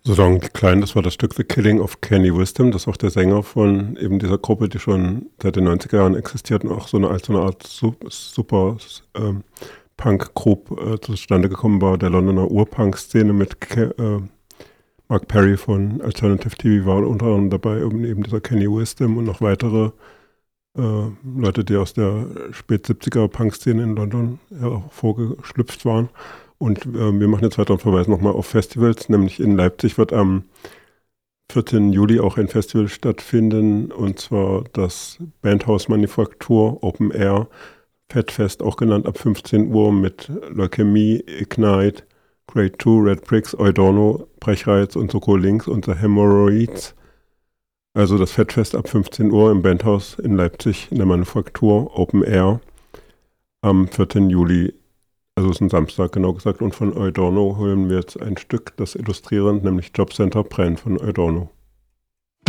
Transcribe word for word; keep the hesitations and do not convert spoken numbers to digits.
Solange klein, das war das Stück The Killing of Kenny Wisdom, das ist auch der Sänger von eben dieser Gruppe, die schon seit den neunziger Jahren existiert und auch so eine, als so eine Art super ähm, Punk-Group äh, zustande gekommen war, der Londoner Urpunk-Szene mit Ke äh, Mark Perry von Alternative T V war unter anderem dabei, eben dieser Kenny Wisdom und noch weitere äh, Leute, die aus der Spät-siebziger Punk-Szene in London hervorgeschlüpft waren. Und äh, wir machen jetzt weiter und verweisen nochmal auf Festivals, nämlich in Leipzig wird am vierten Juli auch ein Festival stattfinden, und zwar das Bandhaus Manufaktur Open Air Fettfest, auch genannt, ab fünfzehn Uhr mit Leukämie, Ignite, Grade zwei, Red Bricks, Eudorno, Brechreiz und Soko Links und The Hemorrhoids. Also das Fettfest ab fünfzehn Uhr im Bandhaus in Leipzig in der Manufaktur Open Air am vierten Juli. Also es ist ein Samstag, genau gesagt. Und von Eudorno holen wir jetzt ein Stück, das illustrierend, nämlich Jobcenter Brenn von Eudorno.